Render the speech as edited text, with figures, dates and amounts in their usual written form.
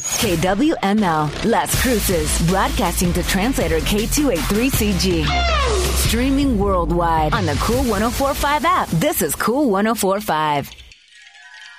KWML, Las Cruces, broadcasting to translator K283CG. Streaming worldwide on the Cool 104.5 app. This is Cool 104.5.